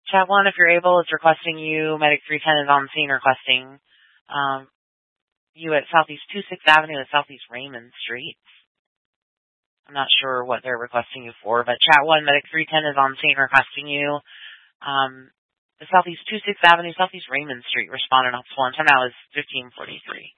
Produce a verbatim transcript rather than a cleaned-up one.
Chat one, if you're able, is requesting you. Medic three ten is on scene requesting um, you at Southeast twenty-sixth Avenue and Southeast Raymond Street. I'm not sure what they're requesting you for, but Chat one, Medic three ten is on scene requesting you. Um, the Southeast twenty-sixth Avenue, Southeast Raymond Street, respondent ops one. Time now is fifteen forty-three.